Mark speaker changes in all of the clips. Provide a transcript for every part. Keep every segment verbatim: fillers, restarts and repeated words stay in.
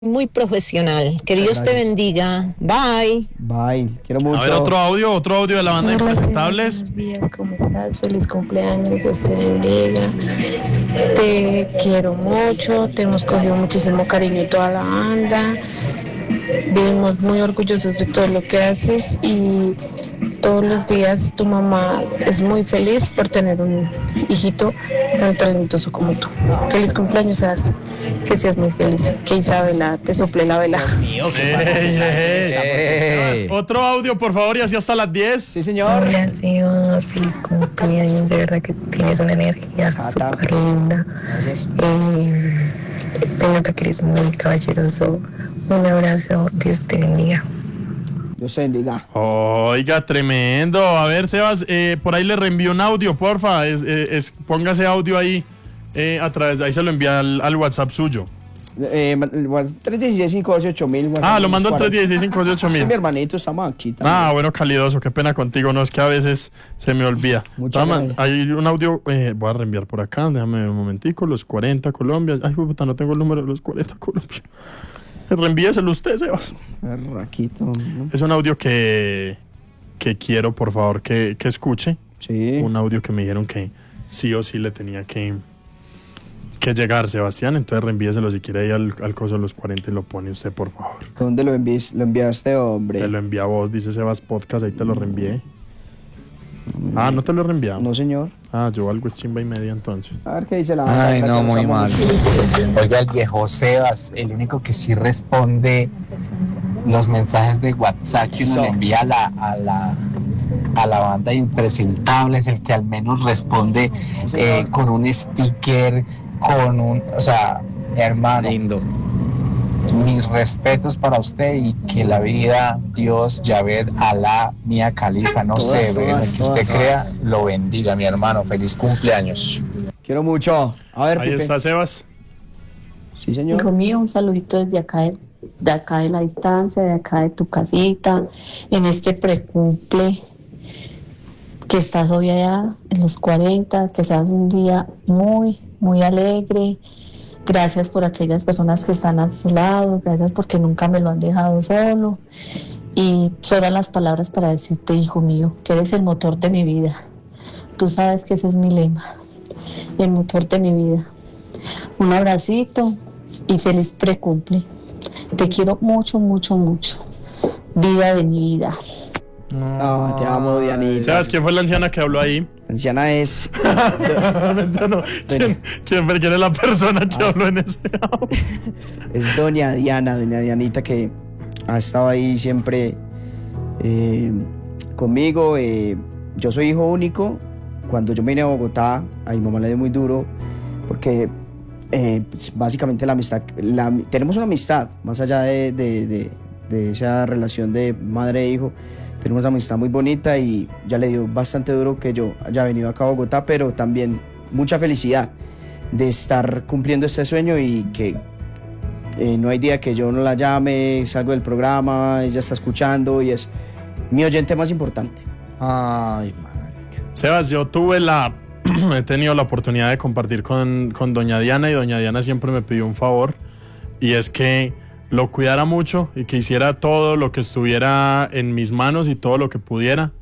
Speaker 1: muy profesional. Que Dios
Speaker 2: Gracias.
Speaker 1: te bendiga. Bye.
Speaker 2: Bye. Quiero mucho.
Speaker 3: A ver, otro audio, otro audio de la banda
Speaker 4: Hola,
Speaker 3: Impresentables.
Speaker 4: buenos días, ¿cómo estás? Feliz cumpleaños, Dios te bendiga. Te quiero mucho, te hemos cogido muchísimo cariño toda la banda. Vivimos muy orgullosos de todo lo que haces y todos los días tu mamá es muy feliz por tener un hijito tan talentoso como tú. Feliz cumpleaños, Sebastián. Que seas muy feliz. Que Isabela te sople la vela.
Speaker 2: Dios mío, qué
Speaker 3: Ey, ey,
Speaker 2: ey.
Speaker 3: Sebas, otro audio, por favor, y así hasta las diez.
Speaker 2: Sí, señor.
Speaker 4: Hola, Sebas. Feliz cumpleaños. De verdad que tienes una energía
Speaker 2: Jata.
Speaker 4: súper linda.
Speaker 2: Gracias.
Speaker 4: Eh, se nota que eres muy caballeroso. Un abrazo. Dios te bendiga.
Speaker 2: Dios te bendiga.
Speaker 3: Oiga, tremendo. A ver, Sebas, eh, por ahí le reenvío un audio, porfa. Es, es, es- póngase audio ahí eh, a través de ahí, se lo envía al, al WhatsApp suyo.
Speaker 2: Eh, tres uno seis, cinco dos ocho mil.
Speaker 3: Ah, lo mando al tres uno seis, cinco ocho
Speaker 2: Sí,
Speaker 3: mil.
Speaker 2: mi hermanito, estamos aquí también.
Speaker 3: Ah, bueno, calidoso, qué pena contigo, no es que a veces se me olvida.
Speaker 2: Muchas
Speaker 3: Toma,
Speaker 2: gracias.
Speaker 3: hay un audio, eh, voy a reenviar por acá, déjame ver un momentico, los cuarenta Colombia. Ay, puta, no tengo el número de los cuarenta Colombia. Reenvíeselo usted, Sebas.
Speaker 2: Raquito. ¿no?
Speaker 3: Es un audio que, que quiero, por favor, que, que escuche.
Speaker 2: Sí.
Speaker 3: Un audio que me dijeron que sí o sí le tenía que, que llegar, Sebastián. Entonces reenvíeselo si quiere ahí al, al coso de los cuarenta y lo pone usted, por favor.
Speaker 2: ¿Dónde lo, envíes, lo enviaste, hombre?
Speaker 3: Te lo envía a vos, dice Sebas Podcast, ahí te lo reenvié. Ah, ¿no te lo he reenviado?
Speaker 2: No, señor.
Speaker 3: Ah, yo algo es chimba y media entonces.
Speaker 2: A ver qué dice la banda.
Speaker 5: Ay, no,
Speaker 2: Gracias,
Speaker 5: muy
Speaker 2: los amo
Speaker 5: mal.
Speaker 2: mucho.
Speaker 5: Oiga, el viejo Sebas, el único que sí responde los mensajes de WhatsApp que uno
Speaker 2: Eso.
Speaker 5: le envía a la, a la, a la banda Impresentables, el que al menos responde eh, con un sticker, con un, o sea, hermano,
Speaker 6: Lindo.
Speaker 5: mis respetos para usted y que la vida, Dios, Yahvé, Alá, Mía Califa, no
Speaker 2: Todas,
Speaker 5: sé, en
Speaker 2: todas,
Speaker 5: el que usted
Speaker 2: todas.
Speaker 5: crea, lo bendiga, mi hermano. Feliz cumpleaños.
Speaker 2: Quiero mucho. A ver,
Speaker 3: Ahí
Speaker 2: Pipe.
Speaker 3: está Sebas.
Speaker 2: Sí, señor.
Speaker 7: Hijo mío, un saludito desde acá de, de acá de la distancia, de acá de tu casita, en este precumple, que estás hoy allá en los cuarenta, que seas un día muy, muy alegre. Gracias por aquellas personas que están a su lado, gracias porque nunca me lo han dejado solo. Y sobran las palabras para decirte, hijo mío, que eres el motor de mi vida. Tú sabes que ese es mi lema, el motor de mi vida. Un abracito y feliz precumple. Te quiero mucho, mucho, mucho. Vida de mi vida.
Speaker 2: Ah, te amo, Dianita.
Speaker 3: Sebas, ¿quién fue la anciana que habló ahí?
Speaker 2: La anciana es.
Speaker 3: Mentira, no. ¿Quién, quién, quién es la persona que habló en ese audio?
Speaker 2: Es doña Diana, doña Dianita, que ha estado ahí siempre eh, conmigo. Eh, yo soy hijo único. Cuando yo vine a Bogotá, a mi mamá le dio muy duro, porque eh, pues, básicamente la amistad, la, tenemos una amistad, más allá de, de, de, de esa relación de madre e hijo, tenemos una amistad muy bonita y ya le dio bastante duro que yo haya venido acá a Bogotá, pero también mucha felicidad de estar cumpliendo este sueño y que eh, no hay día que yo no la llame, salgo del programa, ella está escuchando y es mi oyente más importante.
Speaker 6: Ay, marica.
Speaker 3: Sebas, yo tuve la... he tenido la oportunidad de compartir con, con doña Diana y doña Diana siempre me pidió un favor y es que lo cuidara mucho y que hiciera todo lo que estuviera en mis manos y todo lo que pudiera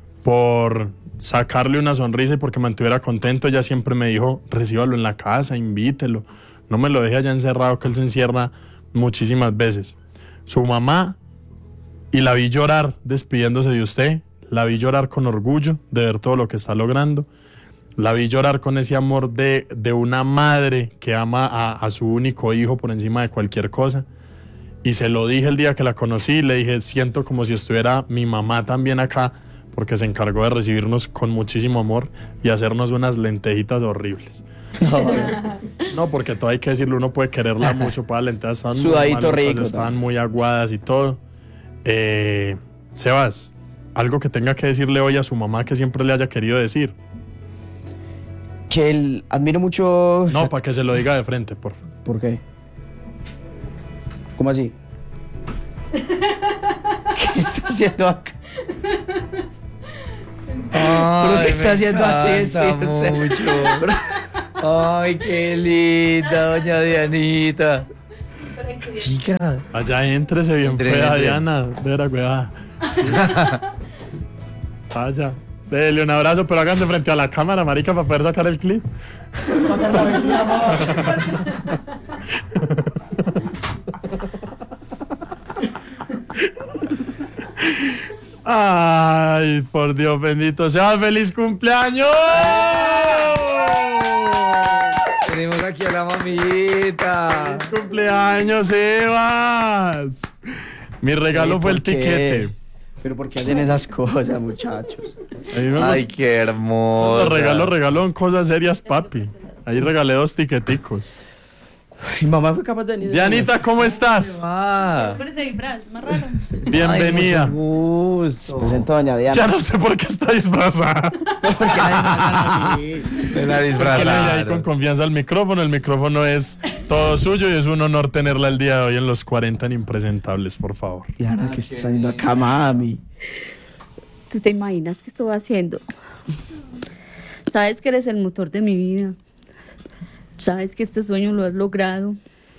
Speaker 3: por sacarle una sonrisa y porque mantuviera contento. Ella siempre me dijo, recíbalo en la casa, invítelo, no me lo deje allá encerrado, que él se encierra muchísimas veces. Su mamá, y la vi llorar despidiéndose de usted, la vi llorar con orgullo de ver todo lo que está logrando, la vi llorar con ese amor de, de una madre que ama a, a su único hijo por encima de cualquier cosa. Y se lo dije el día que la conocí, le dije, siento como si estuviera mi mamá también acá, porque se encargó de recibirnos con muchísimo amor y hacernos unas lentejitas horribles. No, porque todo hay que decirlo, uno puede quererla mucho, para las lentejas estaban muy
Speaker 2: Sudadito
Speaker 3: malucas,
Speaker 2: rico,
Speaker 3: estaban muy aguadas y todo. Eh, Sebas, algo que tenga que decirle hoy a su mamá que siempre le haya querido decir.
Speaker 2: Que él, admiro mucho.
Speaker 3: No, para que se lo diga de frente, por favor.
Speaker 2: ¿Por qué? ¿Cómo así? ¿Qué está haciendo acá?
Speaker 6: Ay,
Speaker 2: ¿Pero qué está
Speaker 6: me
Speaker 2: haciendo así?
Speaker 6: encanta
Speaker 2: Sí, sí.
Speaker 6: mucho. Ay, qué linda, doña Dianita. Chica.
Speaker 3: Allá éntrese bien
Speaker 6: Entre,
Speaker 3: fea,
Speaker 6: entre.
Speaker 3: Diana. Vera, cuidada. Sí. Vaya. Dele un abrazo, pero háganse frente a la cámara, marica, para poder sacar el clip. Ay, por Dios bendito sea, feliz cumpleaños.
Speaker 6: Tenemos aquí a la mamita.
Speaker 3: ¡Feliz cumpleaños, Sebas! Mi regalo
Speaker 2: Ey,
Speaker 3: fue el
Speaker 2: ¿por qué?
Speaker 3: tiquete.
Speaker 2: Pero ¿por qué hacen esas cosas, muchachos?
Speaker 3: Ahí me
Speaker 6: Ay,
Speaker 3: gustó.
Speaker 6: qué hermoso.
Speaker 3: Los regalo, regalo en cosas serias, papi. Ahí regalé dos tiqueticos.
Speaker 2: Mi mamá fue capaz de venir.
Speaker 3: Dianita, ¿cómo estás?
Speaker 6: Ah.
Speaker 8: Con ese disfraz, más raro.
Speaker 3: Bienvenida.
Speaker 6: Ay, mucho gusto.
Speaker 2: Presento a doña Diana.
Speaker 3: Ya no sé por qué está disfrazada.
Speaker 2: ¿Por qué la disfrazan así?
Speaker 6: Me la
Speaker 3: Porque le di ahí
Speaker 6: disfrazaron.
Speaker 3: con confianza al micrófono. El micrófono es todo suyo y es un honor tenerla el día de hoy en los cuarenta en Impresentables, por favor.
Speaker 2: Diana, ¿qué estás haciendo acá, mami?
Speaker 7: ¿Tú te imaginas qué estoy haciendo? Sabes que eres el motor de mi vida. Sabes que este sueño lo has logrado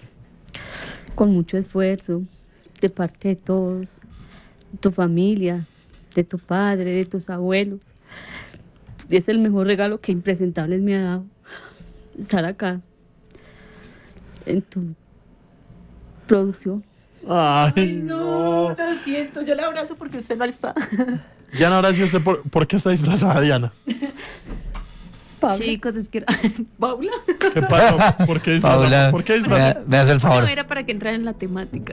Speaker 7: con mucho esfuerzo de parte de todos, de tu familia, de tu padre, de tus abuelos. Y es el mejor regalo que Impresentables me ha dado. Estar acá en tu producción.
Speaker 3: Ay, no.
Speaker 8: Lo siento, yo le abrazo porque usted no está.
Speaker 3: Diana, ahora sí usted, ¿por, ¿por qué está disfrazada, Diana?
Speaker 7: Pablo.
Speaker 8: Chicos, es que... Paula.
Speaker 3: ¿Qué pasó? ¿Por qué disfrazada?
Speaker 6: Paula,
Speaker 3: ¿Por qué
Speaker 6: me,
Speaker 3: disfrazada?
Speaker 6: me hace el favor.
Speaker 8: No, era para que entrara en la temática.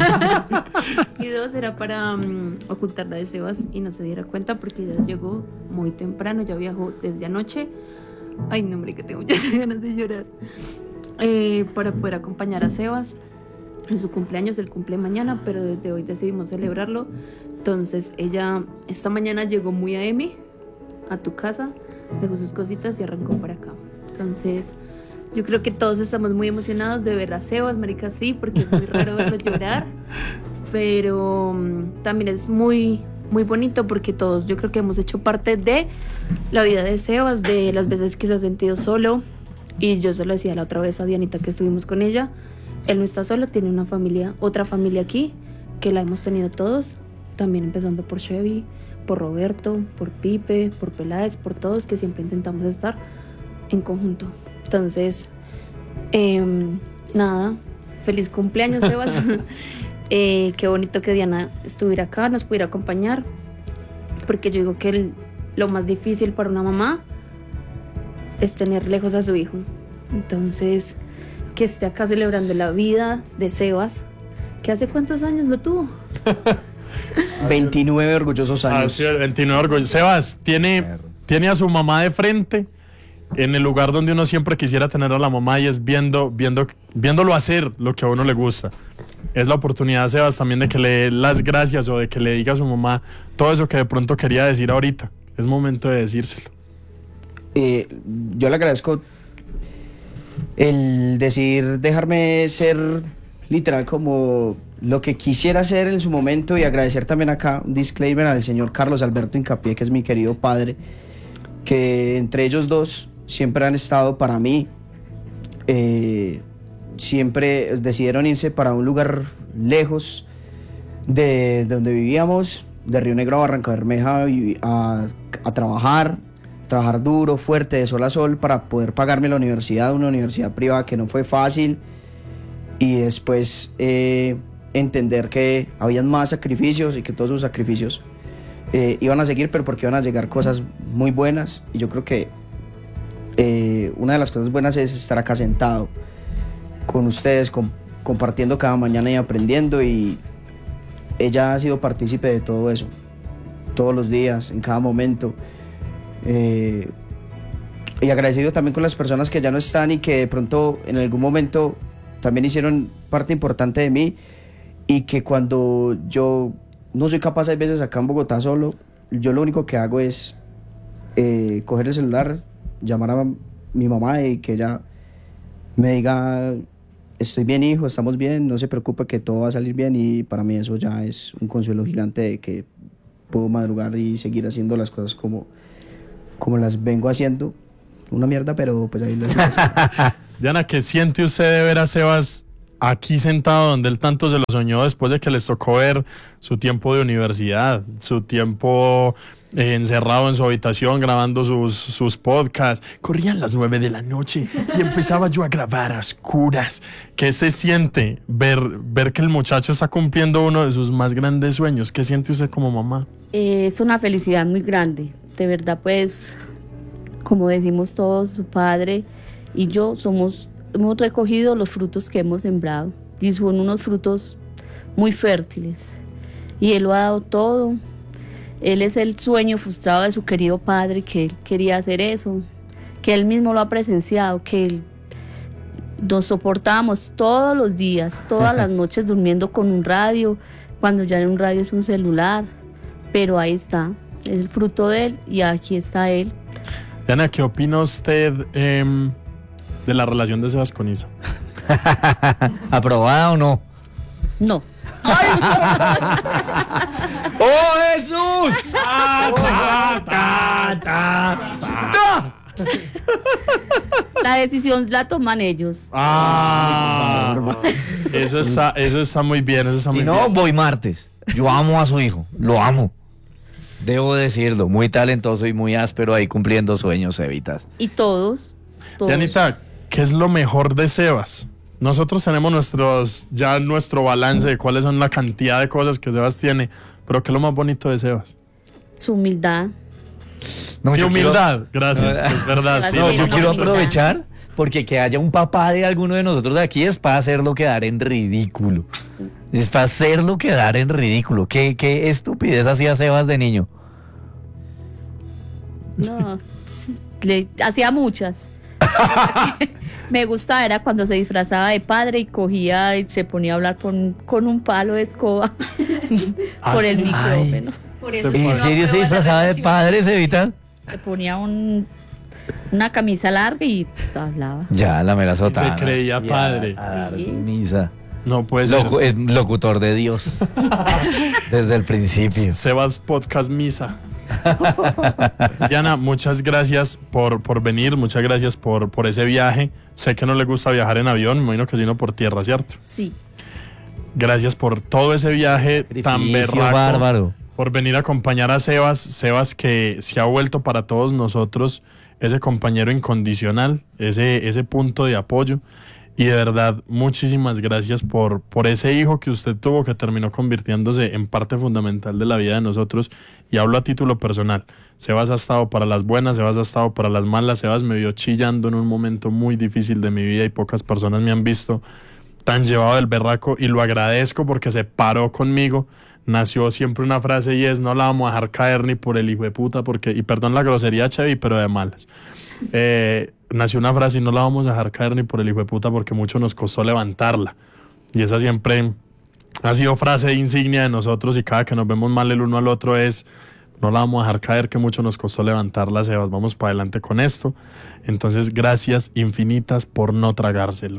Speaker 8: Y dos, era para um, ocultarla de Sebas y no se diera cuenta porque ya llegó muy temprano, ya viajó desde anoche. Ay, no, hombre, que tengo muchas ganas de llorar. Eh, para poder acompañar a Sebas en su cumpleaños, el cumple mañana, pero desde hoy decidimos celebrarlo. Entonces ella esta mañana llegó muy a M a tu casa, dejó sus cositas y arrancó para acá. Entonces yo creo que todos estamos muy emocionados de ver a Sebas, marica, sí, porque es muy raro verlo llorar, pero um, también es muy muy bonito porque todos yo creo que hemos hecho parte de la vida de Sebas, de las veces que se ha sentido solo. Y yo se lo decía la otra vez a Dianita que estuvimos con ella, él no está solo, tiene una familia, otra familia aquí, que la hemos tenido todos, también empezando por Chevy, por Roberto, por Pipe, por Peláez, por todos, que siempre intentamos estar en conjunto. Entonces, eh, nada, feliz cumpleaños, Sebas. eh, qué bonito que Diana estuviera acá, nos pudiera acompañar, porque yo digo que el, lo más difícil para una mamá es tener lejos a su hijo. Entonces, que esté acá celebrando la vida de Sebas, que hace cuántos años lo tuvo.
Speaker 2: veintinueve orgullosos años.
Speaker 3: Así es, veintinueve orgullo. Sebas, tiene, tiene a su mamá de frente en el lugar donde uno siempre quisiera tener a la mamá y es viendo, viendo, viéndolo hacer lo que a uno le gusta. Es la oportunidad, Sebas, también de que le dé las gracias o de que le diga a su mamá todo eso que de pronto quería decir ahorita. Es momento de decírselo.
Speaker 2: Eh, yo le agradezco el decidir dejarme ser literal como lo que quisiera hacer en su momento, y agradecer también acá un disclaimer al señor Carlos Alberto Hincapié, que es mi querido padre, que entre ellos dos siempre han estado para mí. Eh, siempre decidieron irse para un lugar lejos de, de donde vivíamos, de Río Negro a Barranca Bermeja, a, a trabajar, trabajar duro, fuerte, de sol a sol, para poder pagarme la universidad, una universidad privada que no fue fácil, y después eh, entender que habían más sacrificios y que todos sus sacrificios eh, iban a seguir, pero porque iban a llegar cosas muy buenas. Y yo creo que eh, una de las cosas buenas es estar acá sentado con ustedes, con, compartiendo cada mañana y aprendiendo, y ella ha sido partícipe de todo eso, todos los días, en cada momento. Eh, y agradecido también con las personas que ya no están y que de pronto en algún momento también hicieron parte importante de mí, y que cuando yo no soy capaz, hay veces acá en Bogotá solo, yo lo único que hago es eh, coger el celular, llamar a mi mamá y que ella me diga: estoy bien, hijo, estamos bien, no se preocupe, que todo va a salir bien. Y para mí eso ya es un consuelo gigante de que puedo madrugar y seguir haciendo las cosas como, como las vengo haciendo. Una mierda, pero pues ahí las
Speaker 3: Diana, ¿qué siente usted de ver a Sebas aquí sentado donde él tanto se lo soñó después de que les tocó ver su tiempo de universidad, su tiempo eh, encerrado en su habitación grabando sus, sus podcasts. Corrían las nueve de la noche y empezaba yo a grabar a oscuras. ¿Qué se siente ver, ver que el muchacho está cumpliendo uno de sus más grandes sueños? ¿Qué siente usted como mamá?
Speaker 7: Eh, es una felicidad muy grande. De verdad, pues, como decimos todos, su padre y yo somos... hemos recogido los frutos que hemos sembrado y son unos frutos muy fértiles y él lo ha dado todo. Él es el sueño frustrado de su querido padre, que él quería hacer eso, que él mismo lo ha presenciado, que él, nos soportábamos todos los días, todas las noches durmiendo con un radio, cuando ya un radio es un celular, pero ahí está, es el fruto de él y aquí está él.
Speaker 3: Diana, ¿qué opina usted eh, de la relación de Sebas con Isa?
Speaker 6: ¿Aprobada o no?
Speaker 7: No.
Speaker 6: ¡Oh, Jesús!
Speaker 7: La decisión la toman ellos.
Speaker 3: Ah, eso está, eso está muy bien, eso está
Speaker 6: Si
Speaker 3: muy
Speaker 6: no,
Speaker 3: bien.
Speaker 6: voy martes. Yo amo a su hijo, lo amo. Debo decirlo, muy talentoso y muy áspero ahí cumpliendo sueños, Evitas.
Speaker 7: Y todos, todos.
Speaker 3: Dianita, ¿qué es lo mejor de Sebas? Nosotros tenemos nuestros, ya nuestro balance de cuáles son la cantidad de cosas que Sebas tiene, pero ¿qué es lo más bonito de Sebas?
Speaker 7: Su humildad.
Speaker 6: No,
Speaker 3: Qué
Speaker 6: yo quiero-
Speaker 3: humildad, gracias, es verdad. Sí,
Speaker 6: No,
Speaker 7: Sí,
Speaker 6: yo
Speaker 7: no,
Speaker 6: quiero
Speaker 7: no,
Speaker 6: aprovechar porque que haya un papá de alguno de nosotros aquí es para hacerlo quedar en ridículo. Es para hacerlo quedar en ridículo. ¿Qué, qué estupidez hacía Sebas de niño?
Speaker 7: No, le hacía muchas. Me gustaba era cuando se disfrazaba de padre y cogía y se ponía a hablar con, con un palo de escoba
Speaker 3: ¿Ah,
Speaker 7: por el
Speaker 3: sí?
Speaker 7: micrófono.
Speaker 8: Por eso
Speaker 3: ¿En
Speaker 8: es que
Speaker 6: ¿En
Speaker 8: no
Speaker 6: serio se
Speaker 8: aprueba la
Speaker 6: disfrazaba de
Speaker 8: relación.
Speaker 6: padres, Evitas?
Speaker 7: Se ponía un, una camisa larga y hablaba.
Speaker 6: Ya, la mera sotana.
Speaker 3: Se creía
Speaker 6: Ya,
Speaker 3: padre.
Speaker 6: a dar
Speaker 7: Sí.
Speaker 6: misa.
Speaker 3: No puede ser.
Speaker 6: Locu- es locutor de Dios. Desde el principio.
Speaker 3: Sebas Podcast Misa. Diana, muchas gracias por, por venir, muchas gracias por, por ese viaje. Sé que no le gusta viajar en avión, me imagino que sino por tierra, ¿cierto?
Speaker 7: Sí.
Speaker 3: Gracias por todo ese viaje tan
Speaker 6: Sacrificio
Speaker 3: berraco.
Speaker 6: bárbaro.
Speaker 3: Por venir a acompañar a Sebas. Sebas que se ha vuelto para todos nosotros ese compañero incondicional, ese, ese punto de apoyo. Y de verdad, muchísimas gracias por, por ese hijo que usted tuvo, que terminó convirtiéndose en parte fundamental de la vida de nosotros. Y hablo a título personal. Sebas ha estado para las buenas, Sebas ha estado para las malas. Sebas me vio chillando en un momento muy difícil de mi vida y pocas personas me han visto tan llevado del berraco, y lo agradezco porque se paró conmigo. Nació siempre una frase y es: no la vamos a dejar caer ni por el hijo de puta, porque, y perdón la grosería, Chevy, pero de malas. Eh, nació una frase y no la vamos a dejar caer ni por el hijo de puta porque mucho nos costó levantarla. Y esa siempre ha sido frase insignia de nosotros, y cada que nos vemos mal el uno al otro es: no la vamos a dejar caer, que mucho nos costó levantarla, Sebas, vamos para adelante con esto. Entonces, gracias infinitas por no tragárselo.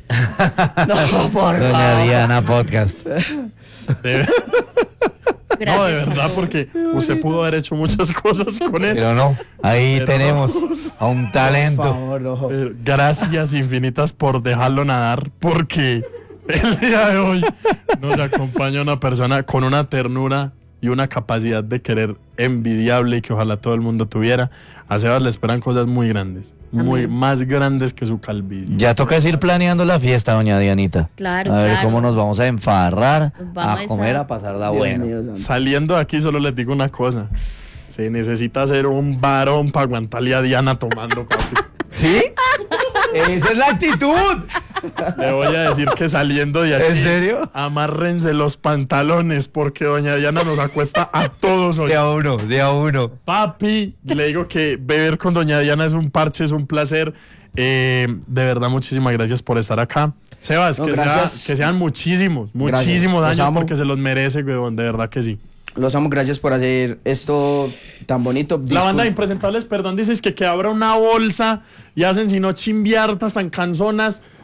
Speaker 2: No, por
Speaker 6: Doña
Speaker 2: favor.
Speaker 6: Diana Podcast.
Speaker 3: De-
Speaker 7: Gracias.
Speaker 3: No, de verdad, porque usted pudo haber hecho muchas cosas con él.
Speaker 6: Pero no, ahí
Speaker 3: Pero
Speaker 6: tenemos a un
Speaker 2: Por
Speaker 6: talento.
Speaker 2: favor, no.
Speaker 3: Eh, Gracias infinitas por dejarlo nadar, porque el día de hoy nos acompaña una persona con una ternura y una capacidad de querer envidiable y que ojalá todo el mundo tuviera. A Sebas le esperan cosas muy grandes, muy
Speaker 7: Amén.
Speaker 3: más grandes que su calvicie.
Speaker 6: Ya toca ir planeando la fiesta, doña Dianita.
Speaker 7: Claro,
Speaker 6: A ver
Speaker 7: claro.
Speaker 6: cómo nos vamos a enfarrar,
Speaker 7: Nos vamos
Speaker 6: a
Speaker 7: a
Speaker 6: comer,
Speaker 7: esa-
Speaker 6: a pasarla
Speaker 2: Dios
Speaker 6: bueno.
Speaker 2: mío santo.
Speaker 3: Saliendo de aquí solo les digo una cosa: se necesita ser un varón para aguantarle a Diana tomando, papi.
Speaker 6: ¿Sí? Esa es la actitud.
Speaker 3: Le voy a decir que saliendo de aquí,
Speaker 6: ¿En serio?
Speaker 3: amárrense los pantalones, porque doña Diana nos acuesta a todos hoy.
Speaker 6: De a uno, de a uno.
Speaker 3: Papi, le digo que beber con doña Diana es un parche, es un placer. Eh, de verdad, muchísimas gracias por estar acá. Sebas,
Speaker 2: No,
Speaker 3: que,
Speaker 2: gracias.
Speaker 3: sea- que sean muchísimos,
Speaker 2: Gracias.
Speaker 3: muchísimos
Speaker 2: Los
Speaker 3: años,
Speaker 2: amo.
Speaker 3: porque se los merece, weón, de verdad que sí.
Speaker 2: Los amo, gracias por hacer esto tan bonito.
Speaker 3: La banda de
Speaker 2: Discul-
Speaker 3: Impresentables, perdón, dices que, que abra una bolsa y hacen sino chimbiartas tan canzonas.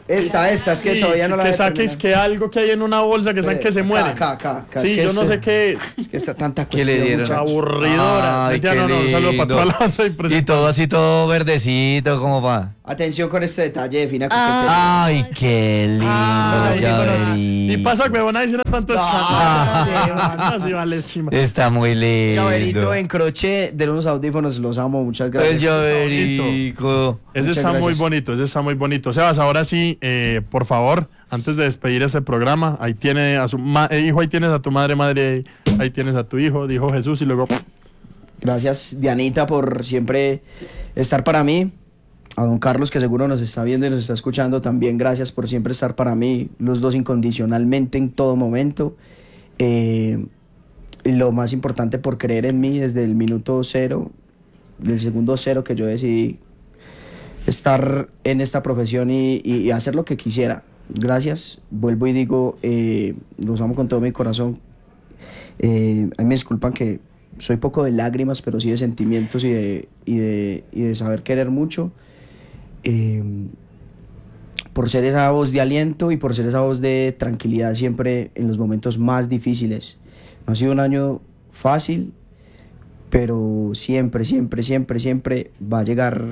Speaker 2: Esta, esta, es que
Speaker 3: Sí,
Speaker 2: todavía no la
Speaker 3: que
Speaker 2: voy a
Speaker 3: saques
Speaker 2: terminar.
Speaker 3: que algo que hay en una bolsa que saben que se
Speaker 2: Acá,
Speaker 3: mueren.
Speaker 2: acá, acá, acá,
Speaker 3: Sí,
Speaker 2: es que
Speaker 3: yo no
Speaker 2: este-
Speaker 3: sé qué es.
Speaker 2: Es que está tanta
Speaker 6: ¿Qué le
Speaker 2: cuestión,
Speaker 6: dieron?
Speaker 2: muchachos.
Speaker 3: Aburridora.
Speaker 6: Ay,
Speaker 3: Mentira,
Speaker 6: qué
Speaker 3: no, no, un saludo para toda la
Speaker 6: lindo.
Speaker 3: banda y
Speaker 6: Y
Speaker 3: presentación.
Speaker 6: todo así, todo verdecito, como pa.
Speaker 2: Atención con este detalle de fina
Speaker 7: Ah.
Speaker 2: coquetería.
Speaker 6: Ay, qué lindo.
Speaker 3: Ay,
Speaker 6: llaverito.
Speaker 3: Y pasa, huevona, diciendo tanto escándalo. Así vale, chima.
Speaker 6: Está muy lindo.
Speaker 2: Llaverito en croche de unos audífonos, los amo, muchas
Speaker 6: El
Speaker 2: gracias.
Speaker 6: llaverico.
Speaker 3: Ese
Speaker 2: Muchas
Speaker 3: está muy
Speaker 2: gracias.
Speaker 3: bonito, ese está muy bonito. Sebas, ahora sí, eh, por favor, antes de despedir este programa, ahí tiene a su ma- eh, hijo, ahí tienes a tu madre, madre, ahí tienes a tu hijo, dijo Jesús y luego...
Speaker 2: Gracias, Dianita, por siempre estar para mí. A don Carlos, que seguro nos está viendo y nos está escuchando, también gracias por siempre estar para mí, los dos incondicionalmente en todo momento. Eh, y lo más importante, por creer en mí desde el minuto cero, del segundo cero que yo decidí estar en esta profesión y, y- y hacer lo que quisiera. Gracias, vuelvo y digo, eh, los amo con todo mi corazón. Eh, a mí me disculpan que soy poco de lágrimas, pero sí de sentimientos y de, y de, y de saber querer mucho. Eh, por ser esa voz de aliento y por ser esa voz de tranquilidad siempre en los momentos más difíciles. No ha sido un año fácil, pero siempre, siempre, siempre, siempre va a llegar,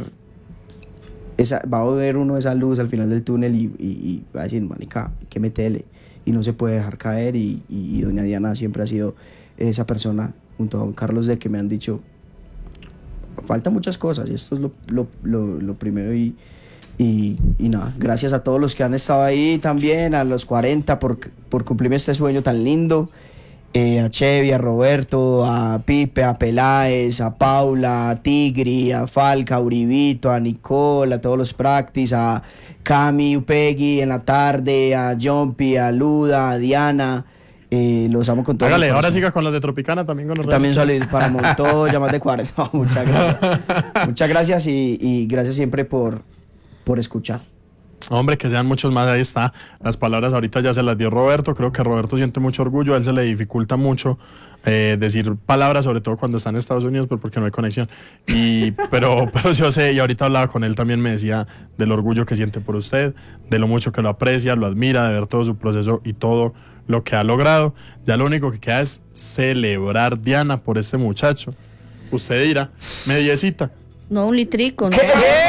Speaker 2: esa, va a ver uno esa luz al final del túnel y, y, y va a decir, manica, hay que meterle. Y no se puede dejar caer y, y, y doña Diana siempre ha sido esa persona, junto a don Carlos, de que me han dicho, faltan muchas cosas y esto es lo, lo, lo, lo primero y, y, y nada, gracias a todos los que han estado ahí también, a los cuarenta por, por cumplirme este sueño tan lindo, eh, a Chevy, a Roberto, a Pipe, a Peláez, a Paula, a Tigri, a Falca, a Uribito, a Nicole, a todos los practice, a Cami, Upegui en la tarde, a Jumpy, a Luda, a Diana. Eh, los amo con todo mi
Speaker 3: Hágale, ahora
Speaker 2: corazón.
Speaker 3: siga con los de Tropicana también con los
Speaker 2: También
Speaker 3: redes
Speaker 2: salir para Montoya, más de cuarenta. No, muchas gracias. Muchas gracias y, y gracias siempre por, por escuchar.
Speaker 3: Hombre, que sean muchos más, ahí está. Las palabras ahorita ya se las dio Roberto. Creo que Roberto siente mucho orgullo. A él se le dificulta mucho eh, decir palabras, sobre todo cuando está en Estados Unidos, pues porque no hay conexión. Y, pero, pero yo sé, y ahorita hablaba con él, también me decía del orgullo que siente por usted, de lo mucho que lo aprecia, lo admira, de ver todo su proceso y todo lo que ha logrado. Ya lo único que queda es celebrar, Diana, por este muchacho. Usted dirá, mediecita.
Speaker 7: No, un litrico. ¿No?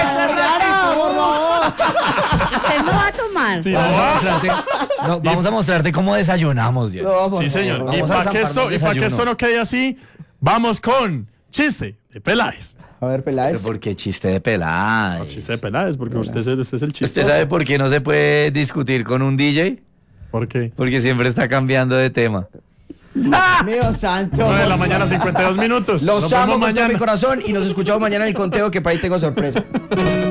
Speaker 7: ¿Usted no va a tomar?
Speaker 3: Sí,
Speaker 6: Vamos a
Speaker 3: ¿no?
Speaker 6: mostrarte, no, vamos a mostrarte cómo desayunamos, Dios.
Speaker 3: Sí, señor. Y
Speaker 6: Vamos a
Speaker 3: para que, esto,
Speaker 6: zamparnos
Speaker 3: y pa' que
Speaker 6: desayuno.
Speaker 3: esto no quede así, vamos con chiste de Peláez.
Speaker 2: A ver,
Speaker 6: Pero
Speaker 2: Peláez.
Speaker 6: ¿por qué chiste de pelada?
Speaker 3: No, chiste de Peláez, porque usted es, el, usted es el chiste.
Speaker 6: ¿Usted sabe por qué no se puede discutir con un D J?
Speaker 3: ¿Por qué?
Speaker 6: Porque siempre está cambiando de tema.
Speaker 2: Mío santo.
Speaker 3: nueve de la mañana, cincuenta y dos minutos.
Speaker 2: Los
Speaker 3: Nos
Speaker 2: amo
Speaker 3: vemos
Speaker 2: con todo mi
Speaker 3: mañana.
Speaker 2: corazón y nos escuchamos mañana en el conteo, que para ahí tengo sorpresa.